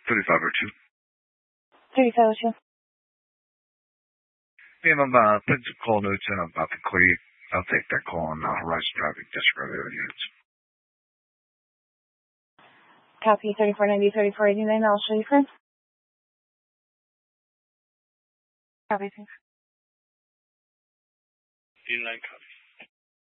3502. 3502. Ma'am, thanks for calling Newton. I'm about to clear. I'll take that call on Horizon Driving District units. Copy 3490, 3489. I'll show you first. Copy, thanks. 89 copy.